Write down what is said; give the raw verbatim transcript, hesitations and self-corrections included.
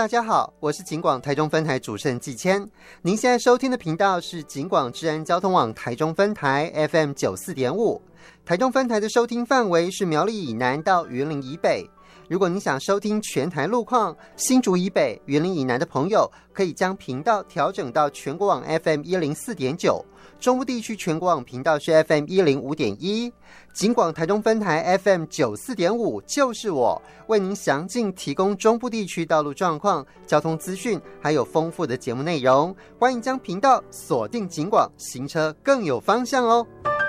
大家好，我是警广台中分台主持人季谦。您现在收听的频道是警广治安交通网台中分台 F M 九十四点五。台中分台的收听范围是苗栗以南到云林以北。如果你想收听全台路况，新竹以北、云林以南的朋友可以将频道调整到全国网 F M 一零四点九，中部地区全国网频道是 F M 一零五点一。警广台中分台 F M 九十四点五就是我，为您详尽提供中部地区道路状况、交通资讯，还有丰富的节目内容。欢迎将频道锁定警广，行车更有方向哦。